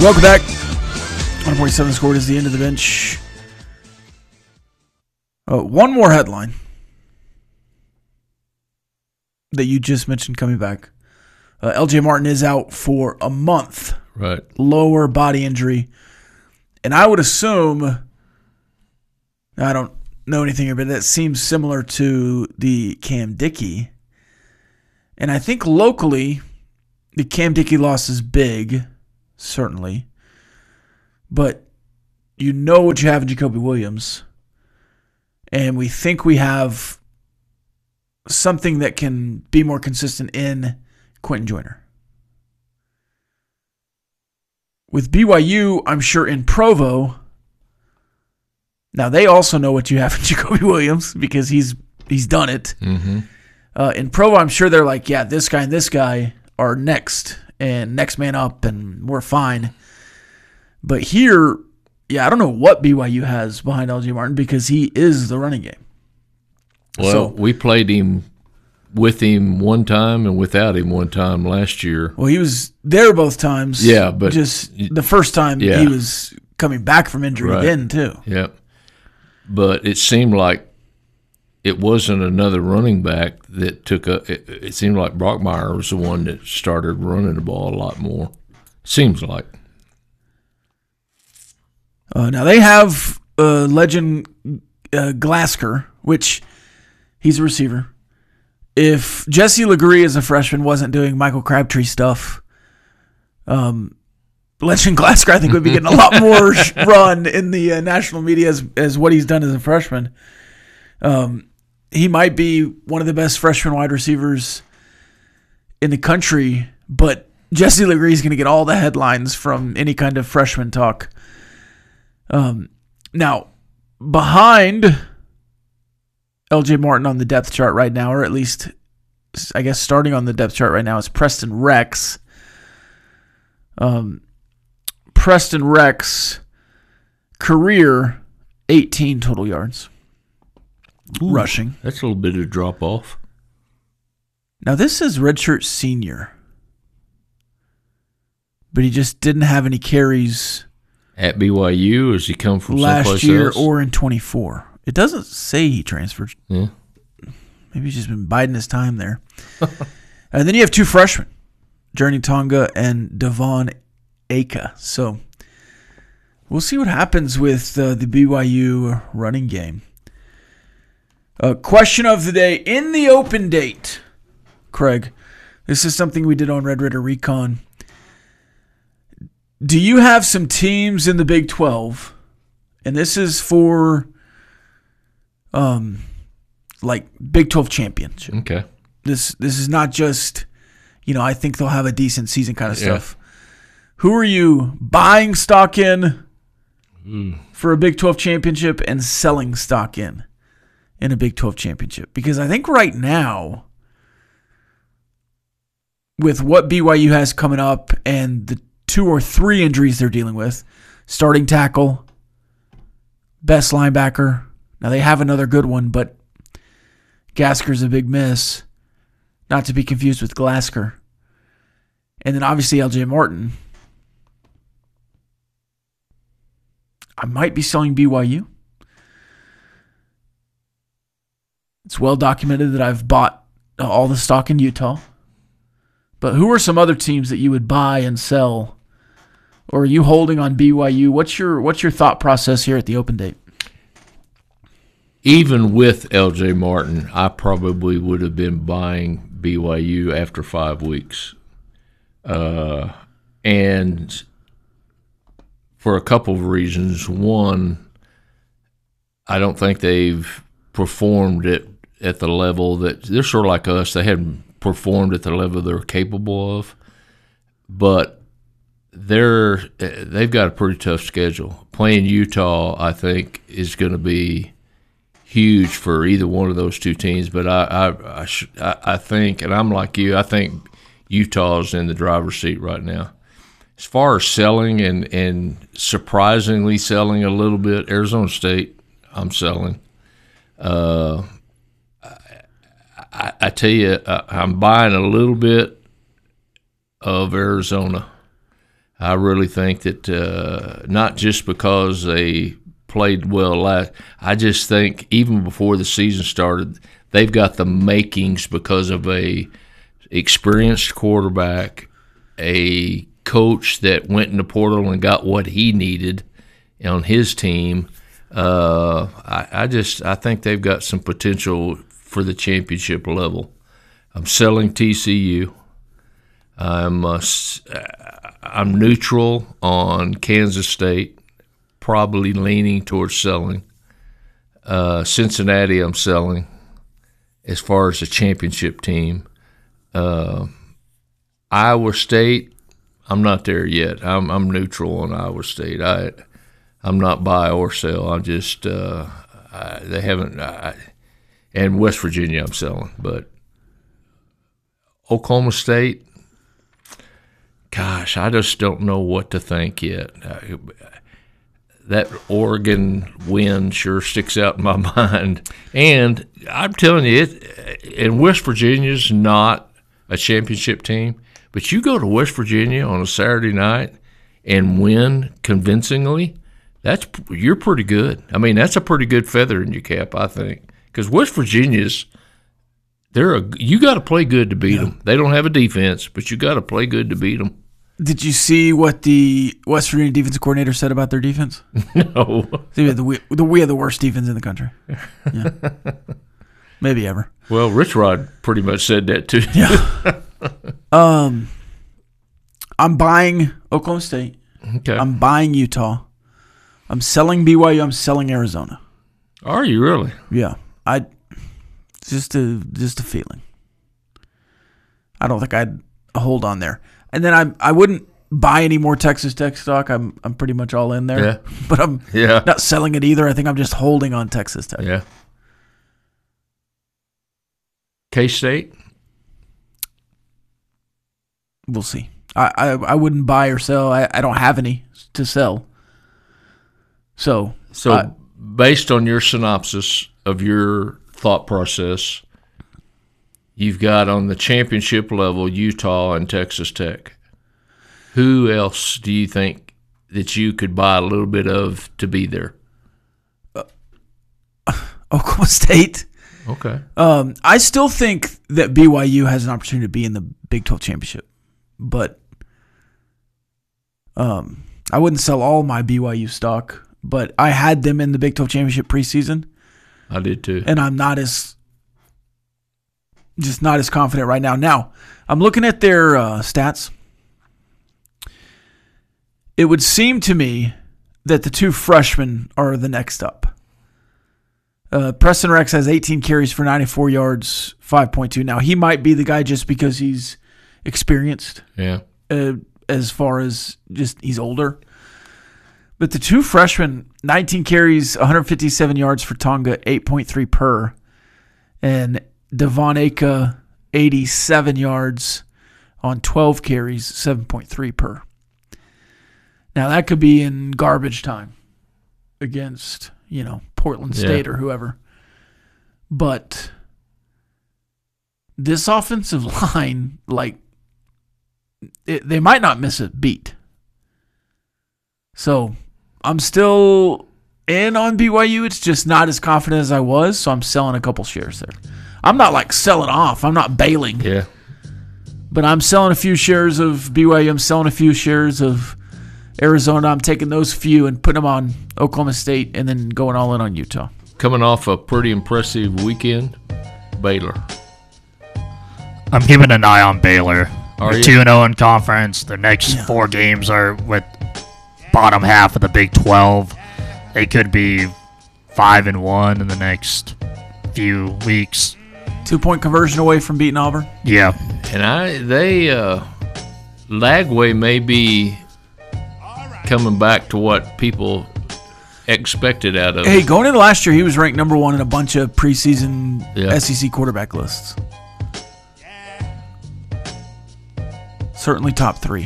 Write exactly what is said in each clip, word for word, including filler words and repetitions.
Welcome back. one point seven scored is the end of the bench. Uh, one more headline that you just mentioned coming back. Uh, L J Martin is out for a month. Right. Lower body injury. And I would assume, I don't know anything here, but that seems similar to the Cam Dickey. And I think locally, the Cam Dickey loss is big, certainly. But you know what you have in Jacoby Williams. And we think we have something that can be more consistent in Quentin Joyner. With B Y U, I'm sure in Provo, now they also know what you have in Jacoby Williams because he's he's done it. Mm-hmm. Uh, in Provo, I'm sure they're like, yeah, this guy and this guy are next and next man up and we're fine. But here, yeah, I don't know what B Y U has behind L J Martin because he is the running game. Well, so, we played him with him one time and without him one time last year. Well, he was there both times. Yeah, but just the first time yeah. he was coming back from injury right. then too. Yep. But it seemed like it wasn't another running back that took a. It, it seemed like Brockmeyer was the one that started running the ball a lot more. Seems like. Uh, now they have uh, legend uh, Glasker, which he's a receiver. If Jesse Legree as a freshman wasn't doing Michael Crabtree stuff, um, Legend Glasker I think would be getting a lot more run in the uh, national media as, as what he's done as a freshman. Um, he might be one of the best freshman wide receivers in the country, but Jesse Legree is going to get all the headlines from any kind of freshman talk. Um, now, behind L J Martin on the depth chart right now, or at least, I guess, starting on the depth chart right now, is Preston Rex. Um, Preston Rex, career eighteen total yards. Ooh, rushing. That's a little bit of a drop off. Now, this is redshirt senior, but he just didn't have any carries At B Y U, or has he come from last someplace year else? or in twenty-four. It doesn't say he transferred. Yeah. Maybe he's just been biding his time there. And then you have two freshmen, Journey Tonga and Devon Aka. So we'll see what happens with uh, the B Y U running game. Uh, question of the day in the open date, Craig. This is something we did on Red Ritter Recon. Do you have some teams in the Big twelve? And this is for um like Big twelve championship. Okay. This this is not just, you know, I think they'll have a decent season kind of Yeah. stuff. Who are you buying stock in Mm. for a Big twelve championship and selling stock in in a Big twelve championship? Because I think right now, with what B Y U has coming up and the two or three injuries they're dealing with, starting tackle, best linebacker. Now they have another good one, but Gasker's a big miss. Not to be confused with Glasker. And then obviously L J Martin. I might be selling B Y U. It's well documented that I've bought all the stock in Utah. But who are some other teams that you would buy and sell? Or are you holding on B Y U? What's your what's your thought process here at the open date? Even with L J Martin, I probably would have been buying B Y U after five weeks. Uh, and for a couple of reasons. One, I don't think they've performed at, at the level that they're sort of like us. They haven't performed at the level they're capable of. But they're they've got a pretty tough schedule. Playing Utah, I think, is going to be huge for either one of those two teams. But I I, I, sh- I think, and I'm like you, I think Utah's in the driver's seat right now. As far as selling and, and surprisingly selling a little bit, Arizona State, I'm selling. Uh, I, I tell you, I'm buying a little bit of Arizona. I really think that uh, not just because they played well last, I just think even before the season started, they've got the makings because of a experienced quarterback, a coach that went in the portal and got what he needed on his team. Uh, I, I just I think they've got some potential for the championship level. I'm selling T C U. I'm uh, I'm neutral on Kansas State, probably leaning towards selling. Uh, Cincinnati, I'm selling. As far as the championship team, uh, Iowa State, I'm not there yet. I'm I'm neutral on Iowa State. I I'm not buy or sell. I'm just uh, I, they haven't. I, and West Virginia, I'm selling, but Oklahoma State. Gosh, I just don't know what to think yet. Uh, that Oregon win sure sticks out in my mind. And I'm telling you, it, and West Virginia's not a championship team, but you go to West Virginia on a Saturday night and win convincingly, that's you're pretty good. I mean, that's a pretty good feather in your cap, I think, because West Virginia's they're a you got to play good to beat yeah. them. They don't have a defense, but you got to play good to beat them. Did you see what the West Virginia defensive coordinator said about their defense? No. We have the, we, the, we have the worst defense in the country. Yeah. Maybe ever. Well, Rich Rod pretty much said that too. Yeah. um, I'm buying Oklahoma State. Okay. I'm buying Utah. I'm selling B Y U. I'm selling Arizona. Are you really? Yeah. I just a just a feeling. I don't think I'd hold on there. And then I I wouldn't buy any more Texas Tech stock. I'm I'm pretty much all in there. Yeah. But I'm yeah. not selling it either. I think I'm just holding on Texas Tech. Yeah. K-State? We'll see. I, I, I wouldn't buy or sell. I, I don't have any to sell. So So I, based on your synopsis of your thought process, you've got on the championship level Utah and Texas Tech. Who else do you think that you could buy a little bit of to be there? Uh, Oklahoma State. Okay. Um, I still think that B Y U has an opportunity to be in the Big twelve championship, but um, I wouldn't sell all my B Y U stock. But I had them in the Big twelve championship preseason. I did too, and I'm not as just not as confident right now. Now I'm looking at their uh, stats. It would seem to me that the two freshmen are the next up. Uh, Preston Rex has eighteen carries for ninety-four yards, five point two. Now, he might be the guy just because he's experienced. Yeah. Uh, as far as just he's older. But the two freshmen, nineteen carries, one hundred fifty-seven yards for Tonga, eight point three per. And Devon Aka, eighty-seven yards on twelve carries, seven point three per. Now, that could be in garbage time against, you know, Portland State yeah. or whoever. But this offensive line, like, it, they might not miss a beat. So I'm still in on B Y U. It's just not as confident as I was, so I'm selling a couple shares there. I'm not, like, selling off. I'm not bailing. Yeah. But I'm selling a few shares of B Y U. I'm selling a few shares of Arizona. I'm taking those few and putting them on Oklahoma State and then going all in on Utah. Coming off a pretty impressive weekend, Baylor. I'm keeping an eye on Baylor. Are They're two and oh in conference. Their next yeah. four games are with bottom half of the Big twelve. They could be five and one in the next few weeks. Two-point conversion away from beating Auburn. Yeah. And I they uh, Lagway may be coming back to what people expected out of Hey, him. going into last year, he was ranked number one in a bunch of preseason yeah. S E C quarterback lists. Certainly top three.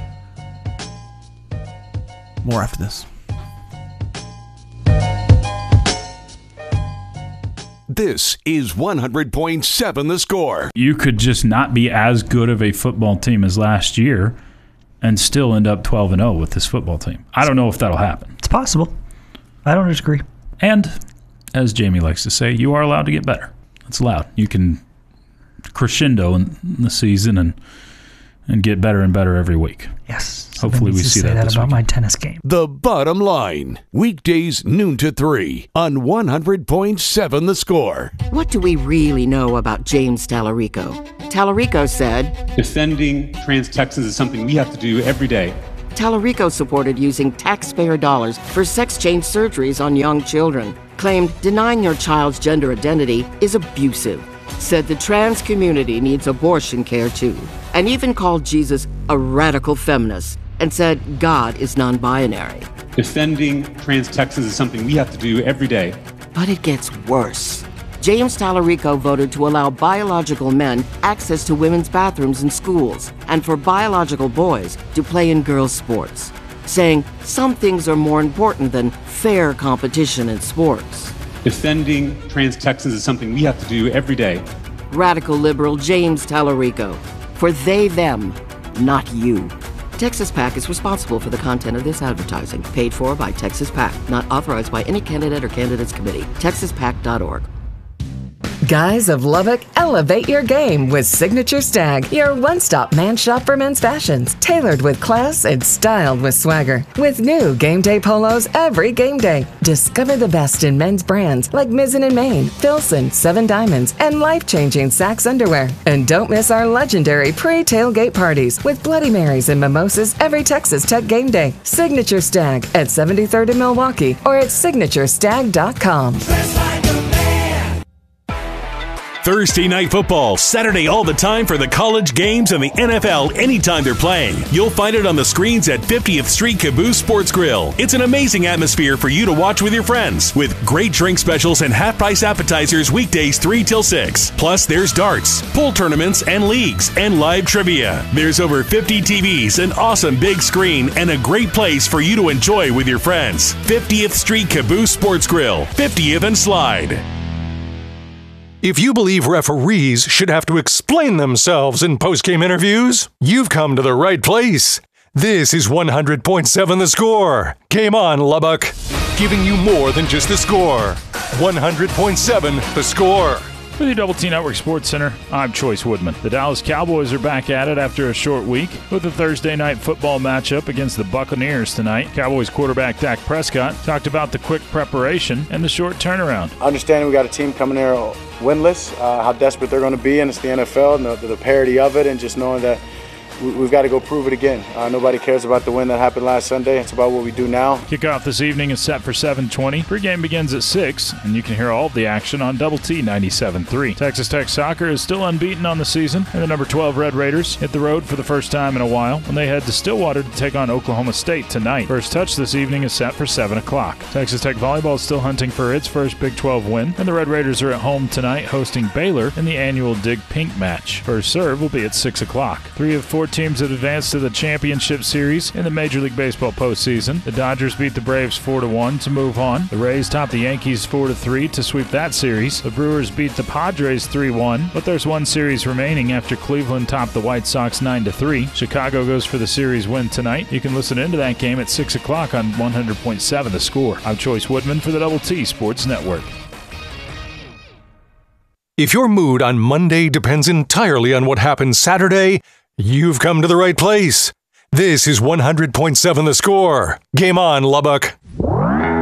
More after this. This is one hundred point seven The Score. You could just not be as good of a football team as last year and still end up twelve and oh with this football team. I don't know if that'll happen. It's possible. I don't disagree. And as Jamie likes to say, you are allowed to get better. It's allowed. You can crescendo in the season and and get better and better every week. Yes. Hopefully we see say that, that this about weekend. my tennis game. The Bottom Line. Weekdays noon to three on one hundred point seven The Score. What do we really know about James Tallarico? Tallarico said, defending trans Texans is something we have to do every day. Tallarico supported using taxpayer dollars for sex change surgeries on young children. Claimed denying your child's gender identity is abusive. Said the trans community needs abortion care too. And even called Jesus a radical feminist and said God is non-binary. Defending trans Texans is something we have to do every day. But it gets worse. James Tallarico voted to allow biological men access to women's bathrooms in schools and for biological boys to play in girls' sports, saying some things are more important than fair competition in sports. Defending trans Texans is something we have to do every day. Radical liberal James Tallarico. For they, them, not you. Texas PAC is responsible for the content of this advertising, paid for by Texas PAC, not authorized by any candidate or candidates committee. texas pac dot org. Guys of Lubbock, elevate your game with Signature Stag, your one-stop man shop for men's fashions, tailored with class and styled with swagger. With new game day polos every game day. Discover the best in men's brands like Mizzen and Main, Filson, Seven Diamonds, and life-changing Sax underwear. And don't miss our legendary pre-tailgate parties with Bloody Marys and mimosas every Texas Tech game day. Signature Stag at seventy-third in Milwaukee or at signature stag dot com. Thursday night football, Saturday all the time for the college games and the N F L anytime they're playing. You'll find it on the screens at fiftieth Street Caboose Sports Grill. It's an amazing atmosphere for you to watch with your friends, with great drink specials and half-price appetizers weekdays three till six. Plus, there's darts, pool tournaments and leagues, and live trivia. There's over fifty T Vs, an awesome big screen, and a great place for you to enjoy with your friends. fiftieth Street Caboose Sports Grill, fiftieth and Slide. If you believe referees should have to explain themselves in post-game interviews, you've come to the right place. This is one hundred point seven The Score. Game on, Lubbock. Giving you more than just the score. one hundred point seven The Score. For the Double T Network Sports Center, I'm Choice Woodman. The Dallas Cowboys are back at it after a short week with a Thursday night football matchup against the Buccaneers tonight. Cowboys quarterback Dak Prescott talked about the quick preparation and the short turnaround. Understanding we got a team coming here winless, uh, how desperate they're going to be, and it's the N F L, and the, the parity of it, and just knowing that we, we've got to go prove it again. Uh, nobody cares about the win that happened last Sunday. It's about what we do now. Kickoff this evening is set for seven twenty. Pregame begins at six, and you can hear all of the action on Double T ninety-seven point three. Texas Tech Soccer is still unbeaten on the season, and the number twelve Red Raiders hit the road for the first time in a while when they head to Stillwater to take on Oklahoma State tonight. First touch this evening is set for seven o'clock. Texas Tech Volleyball is still hunting for its first Big twelve win, and the Red Raiders are at home tonight hosting Baylor in the annual Dig Pink match. First serve will be at six o'clock. Three of four teams have advanced to the championship series in the Major League Baseball postseason. The Dodgers beat the Braves four to one to move on. The Rays topped the Yankees four to three to sweep that series. The Brewers beat the Padres three one, but there's one series remaining after Cleveland topped the White Sox nine to three. Chicago goes for the series win tonight. You can listen into that game at six o'clock on one hundred point seven The Score. I'm Choice Woodman for the Double T Sports Network. If your mood on Monday depends entirely on what happens Saturday, you've come to the right place. This is one hundred point seven The Score. Game on, Lubbock.